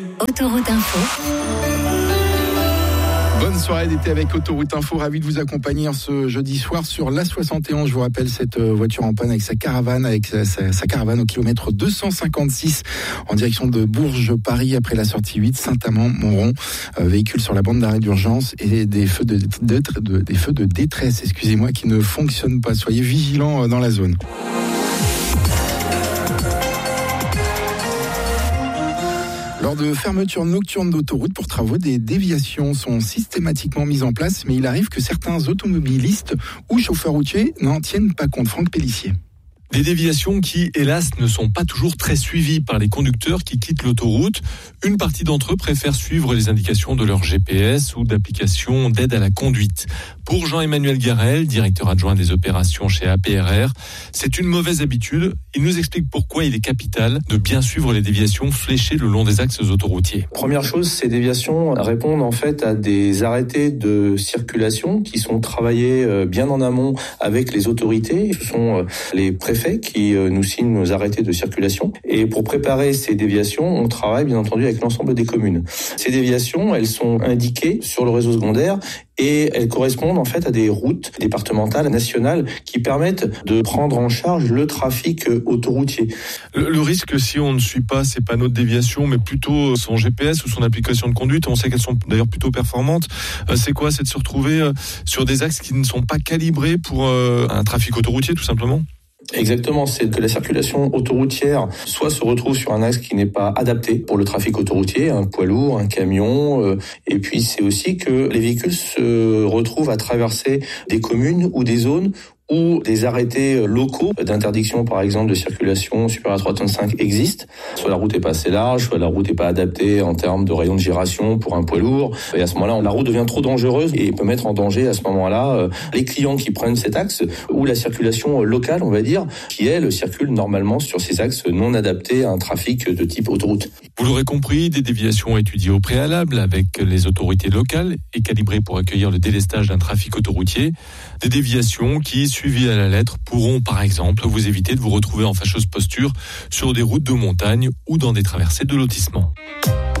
Autoroute Info. Bonne soirée d'été avec Autoroute Info, ravi de vous accompagner ce jeudi soir sur l'A71. Je vous rappelle cette voiture en panne avec sa caravane au kilomètre 256 en direction de Bourges-Paris après la sortie 8 Saint-Amand-Montrond. Véhicule sur la bande d'arrêt d'urgence et des feux de détresse, qui ne fonctionnent pas. Soyez vigilants dans la zone. Lors de fermetures nocturnes d'autoroutes pour travaux, des déviations sont systématiquement mises en place, mais il arrive que certains automobilistes ou chauffeurs routiers n'en tiennent pas compte. Franck Pellissier. Des déviations qui, hélas, ne sont pas toujours très suivies par les conducteurs qui quittent l'autoroute. Une partie d'entre eux préfèrent suivre les indications de leur GPS ou d'applications d'aide à la conduite. Pour Jean-Emmanuel Garel, directeur adjoint des opérations chez APRR, c'est une mauvaise habitude. Il nous explique pourquoi il est capital de bien suivre les déviations fléchées le long des axes autoroutiers. Première chose, ces déviations répondent en fait à des arrêtés de circulation qui sont travaillés bien en amont avec les autorités. Ce sont les préfets qui nous signent nos arrêtés de circulation. Et pour préparer ces déviations, on travaille bien entendu avec l'ensemble des communes. Ces déviations, elles sont indiquées sur le réseau secondaire et elles correspondent en fait à des routes départementales, nationales, qui permettent de prendre en charge le trafic autoroutier. Le risque, si on ne suit pas ces panneaux de déviation, mais plutôt son GPS ou son application de conduite, on sait qu'elles sont d'ailleurs plutôt performantes, c'est quoi ? C'est de se retrouver sur des axes qui ne sont pas calibrés pour un trafic autoroutier, tout simplement ? Exactement, c'est que la circulation autoroutière soit se retrouve sur un axe qui n'est pas adapté pour le trafic autoroutier, un poids lourd, un camion, et puis c'est aussi que les véhicules se retrouvent à traverser des communes ou des zones où des arrêtés locaux d'interdiction, par exemple, de circulation supérieure à 3,5 tonnes existent. Soit la route est pas assez large, soit la route est pas adaptée en termes de rayon de giration pour un poids lourd. Et à ce moment-là, la route devient trop dangereuse et peut mettre en danger à ce moment-là les clients qui prennent cet axe ou la circulation locale, on va dire, qui, elle, circule normalement sur ces axes non adaptés à un trafic de type autoroute. Vous l'aurez compris, des déviations étudiées au préalable avec les autorités locales et calibrées pour accueillir le délestage d'un trafic autoroutier. Des déviations qui, suivies à la lettre, pourront par exemple vous éviter de vous retrouver en fâcheuse posture sur des routes de montagne ou dans des traversées de lotissement.